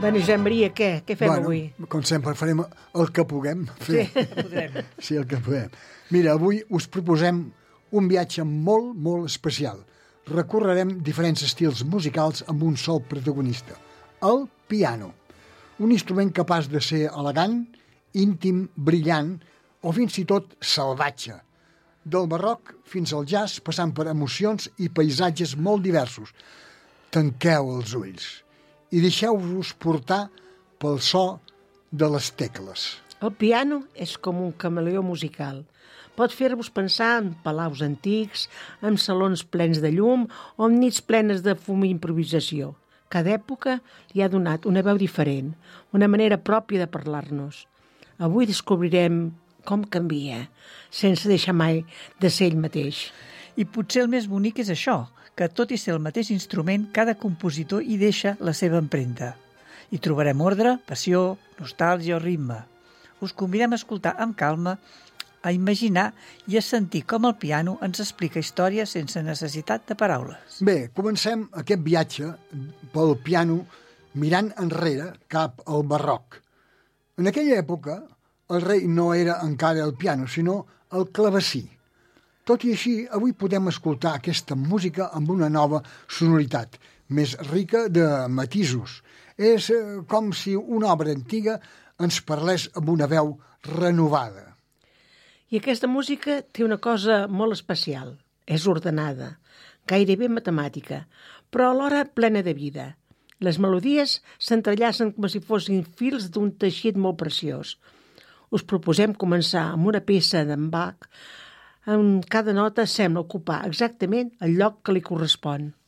Bueno, Josep Maria, què fem avui? Com sempre, farem el que puguem fer. Sí, podrem. Sí, el que puguem. Mira, avui us proposem un viatge molt, molt especial. Recorrerem diferents estils musicals amb un sol protagonista, el piano. Un instrument capaç de ser elegant, íntim, brillant o fins i tot salvatge. Del barroc fins al jazz, passant per emocions i paisatges molt diversos. Tanqueu els ulls i deixeu-vos portar pel so de les tecles. El piano és com un camaleó musical. Pot fer-vos pensar en palaus antics, en salons plens de llum o en nits plenes de fum i improvisació. Cada època li ha donat una veu diferent, una manera pròpia de parlar-nos. Avui descobrirem com canvia, sense deixar mai de ser ell mateix. I potser el més bonic és això, que tot i ser el mateix instrument, cada compositor hi deixa la seva empremta. Hi trobarem ordre, passió, nostàlgia o ritme. Us convidem a escoltar amb calma, a imaginar i a sentir com el piano ens explica històries sense necessitat de paraules. Bé, comencem aquest viatge pel piano mirant enrere cap al barroc. En aquella època, el rei no era encara el piano, sinó el clavecí. Tot i així, avui podem escoltar aquesta música amb una nova sonoritat, més rica de matisos. És com si una obra antiga ens parlés amb una veu renovada. I aquesta música té una cosa molt especial. És ordenada, gairebé matemàtica, però alhora plena de vida. Les melodies s'entrellacen com si fossin fils d'un teixit molt preciós. Us proposem començar amb una peça d'en Bach, en cada nota sembla ocupar exactament el lloc que li correspon.